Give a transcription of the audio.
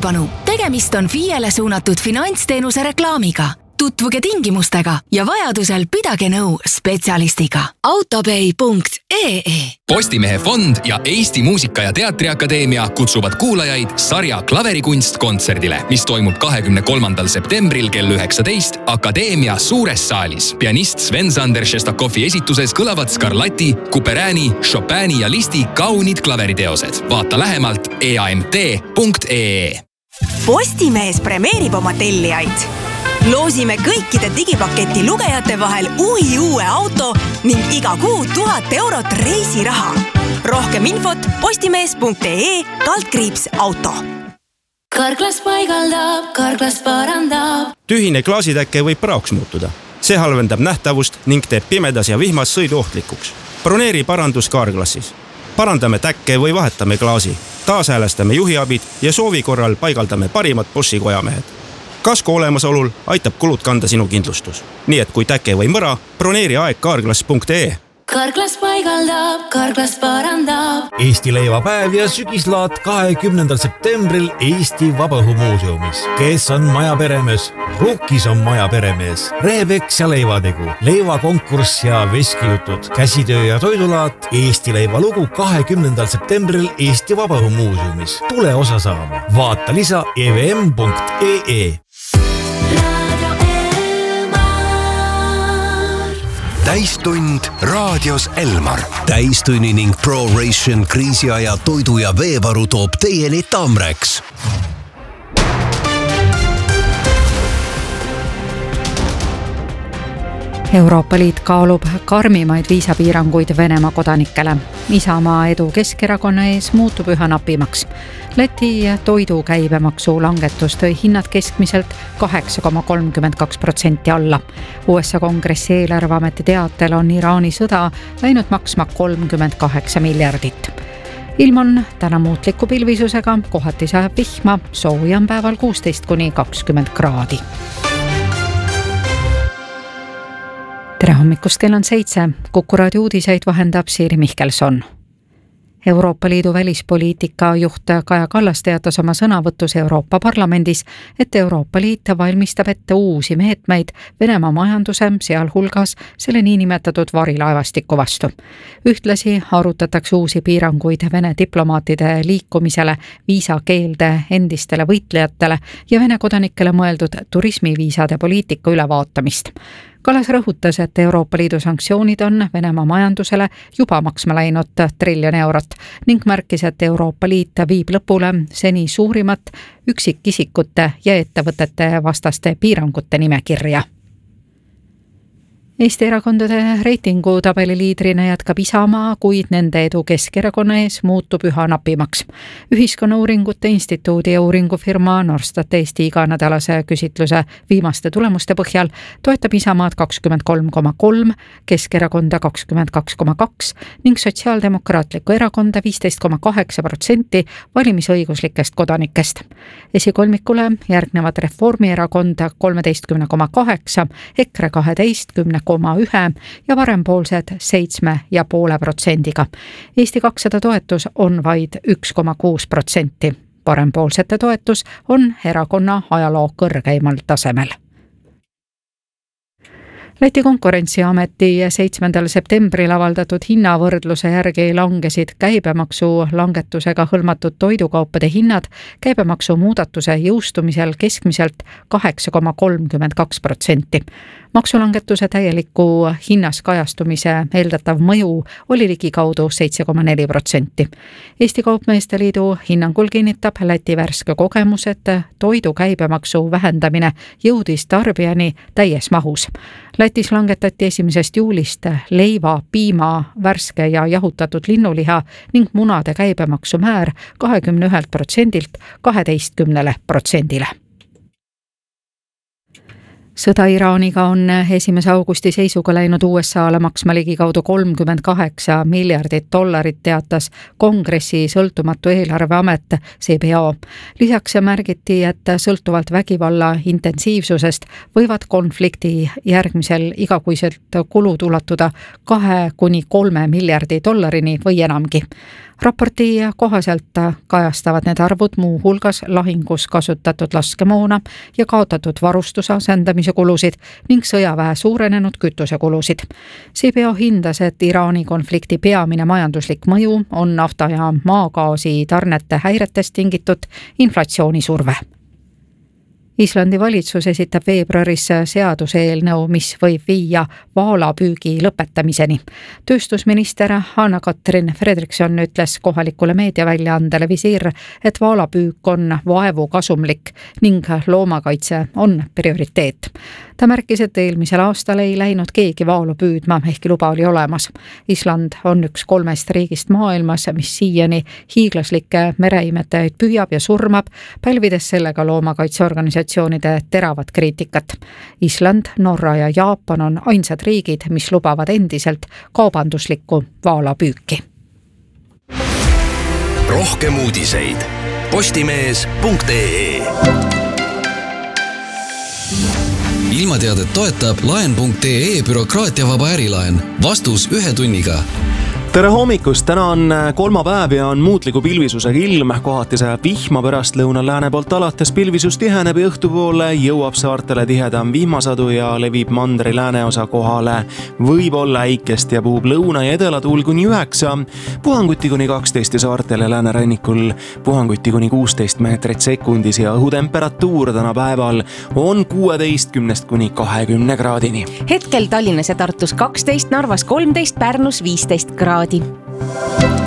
Tähelepanu! Tegemist on FIE-le suunatud finantsteenuse reklaamiga. Tutvuge tingimustega ja vajadusel pidage nõu spetsialistiga. Autopay.ee Postimehe fond ja Eesti Muusika- ja Teatriakadeemia kutsuvad kuulajaid sarja Klaverikunst kontserdile, mis toimub 23. septembril kell 19 Akadeemia suures saalis. Pianist Sven-Sander Šestakovi esituses kõlavad Scarlatti, Couperini, Chopini ja Listi kaunid klaveriteosed. Vaata lähemalt eamt.ee. Postimees premeerib oma tellijaid. Loosime kõikide digipaketi lugejate vahel uue auto ning iga kuu 1000 eurot reisiraha. Rohkem infot postimees.ee/auto. Karklas paigaldab, Karklas parandab. Tühine klaasitäkke võib praoks muutuda. See halvendab nähtavust ning teeb pimedas ja vihmas sõidu ohtlikuks. Broneeri parandus Karklassis. Parandame täkke või vahetame klaasi. Taashäälestame juhiabid ja soovi korral paigaldame parimad Boschi kojamehed. Kasko olemasolul aitab kulud kanda sinu kindlustus. Nii et kui täke või mõra, broneeri aeg karklas.ee. Karklas paigaldab, Karklas parandab. Eesti leivapäev ja sügislaat 20. septembril Eesti Vabaõhumuuseumis. Kes on maja peremees? Ruukis on maja peremees. Rehepeks ja leivategu, leivakonkurss ja veskijutud, käsitöö ja toidulaat. Eesti leivalugu 20. septembril Eesti Vabaõhumuuseumis. Tule osa saama. Vaata lisa evm.ee. Täistund raadios Elmar. Täistunni ning ProRation kriisiaja toidu ja veevaru toob teieni Tamreks. Euroopa Liit kaalub karmimaid viisapiiranguid Venemaa kodanikele. Isamaa edu Keskerakonna ees muutub üha napimaks. Läti toidu käibemaksu langetus tõi hinnad keskmiselt 8,32% alla. USA kongressi eelarveameti teatel on Iraani sõda läinud maksma 38 miljardit. Ilm on täna muutliku pilvisusega, kohati sajab vihma, sooja on päeval 16–20 kraadi. Tere hommikust, kell on 7. Kuku raadio uudiseid vahendab Siiri Mihkelson. Euroopa Liidu välispoliitika juht Kaja Kallas teatas oma sõnavõtus Euroopa Parlamendis, et Euroopa Liit valmistab ette uusi meetmeid Venemaa majanduse, sealhulgas selle niinimetatud varilaevastiku vastu. Ühtlasi arutatakse uusi piiranguid Vene diplomaatide liikumisele, viisakeelde endistele võitlejatele ja Vene kodanikele mõeldud turismiviisade poliitika ülevaatamist. Kallas rõhutas, et Euroopa Liidu sanktsioonid on Venemaa majandusele juba maksma läinud €1 triljon ning märkis, et Euroopa Liit viib lõpule seni suurimat üksikisikute ja ettevõtete vastaste piirangute nimekirja. Eesti erakondade reitingu tabeli liidrina jätkab Isamaa, kuid nende edu Keskerakonna ees muutub üha napimaks. Ühiskonnauuringute instituudi ja uuringufirma Norstat Eesti iganädalase küsitluse viimaste tulemuste põhjal toetab Isamaad 23,3%, Keskerakonda 22,2% ning Sotsiaaldemokraatlikku erakonda 15,8% valimisõiguslikest kodanikest. Esikolmikule järgnevad Reformierakond 13,8%, EKRE 12,1% ja parempoolsed 7,5%. Eesti 200 toetus on vaid 1,6%. Parempoolsete toetus on erakonna ajaloo kõrgeimal tasemel. Läti konkurentsiameti 7. septembril avaldatud hinnavõrdluse järgi langesid käibemaksu langetusega hõlmatud toidukaupade hinnad käibemaksu muudatuse jõustumisel keskmiselt 8,32%. Maksulangetuse täieliku hinnas kajastumise eeldatav mõju oli ligikaudu 7,4%. Eesti Kaupmeeste Liidu hinnangul kinnitab Läti värske kogemus, et toidu käibemaksu vähendamine jõudis tarbijani täies mahus. Lätis langetati 1. juulist leiva, piima, värske ja jahutatud linnuliha ning munade käibemaksu määr 21%-lt 12%-le. Sõda Iraaniga on 1. augusti seisuga läinud USA'le maksma ligikaudu $38 miljardit, teatas Kongressi sõltumatu eelarveamet CBO. Lisaks märgiti, et sõltuvalt vägivalla intensiivsusest võivad konflikti järgmisel igakuiselt kulud ulatuda $2–3 miljardi või enamgi. Raporti kohaselt kajastavad need arvud muu hulgas lahingus kasutatud laskemoona ja kaotatud varustuse asendamise kulusid ning sõjaväe suurenenud kütusekulusid. CBO hindas, et Iraani konflikti peamine majanduslik mõju on nafta ja maagaasi tarnete häiretest tingitud inflatsioonisurve. Islandi valitsus esitab veebruaris seaduseelnõu, mis võib viia vaalapüügi lõpetamiseni. Tööstusminister Hanna-Katrin Fredriksson ütles kohalikule meediaväljaandele Visiir, et vaalapüük on vaevu kasumlik ning loomakaitse on prioriteet. Ta märkis, et eelmisel aastal ei läinud keegi vaalu püüdma, ehkki luba oli olemas. Island on üks 3 riigist maailmas, mis siiani hiiglaslikke mereimetajaid püüab ja surmab, pälvides sellega loomakaitseorganisatsioonide teravat kriitikat. Island, Norra ja Jaapan on ainsad riigid, mis lubavad endiselt kaubanduslikku vaalapüüki. Rohkem uudiseid postimees.ee. Ilmateadet toetab laen.ee bürokraatiavaba ärilaen. Vastus 1 tunniga. Tere hommikust, täna on kolmapäev ja on muutliku pilvisusega ilm, kohati sajab vihma, pärast lõunal lääne poolt alates pilvisus tiheneb ja õhtupoole jõuab saartele tihedam vihmasadu ja levib mandri lääneosa kohale. Võib olla äikest ja puhub lõuna ja edelatuul kuni 9, puhanguti kuni 12 ja saartele läänerannikul puhanguti kuni 16 meetrit sekundis ja õhutemperatuur täna päeval on 16 kuni 20 kraadini. Hetkel Tallinnas ja Tartus 12, Narvas 13, Pärnus 15 kraadi.